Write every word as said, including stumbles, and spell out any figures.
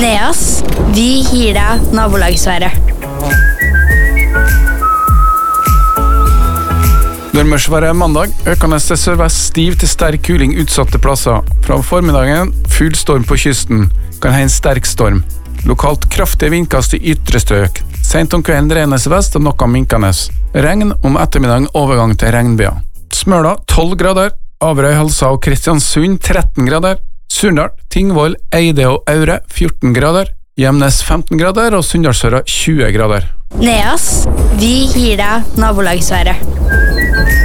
Neas, vi gir deg nabolagsværet. Nordmørsværet mandag, økende til sørvest stiv til sterk kuling utsatte plasser. Fra formiddagen, full storm på kysten, kan ha en sterk storm. Lokalt kraftige vindkast i ytre strøk. Sent om kvelden regnes vest og noe minkenes. Regn om ettermiddagen overgang til regnbyer. Smøla tolv grader, Averøy, Halsa og Kristiansund tretten grader. Surndal, Tingvoll, Eide og Aure fjorten grader. Gjemnes femten grader og Sunndalsøra tjue grader. Neas, vi gir deg nabolagsværet.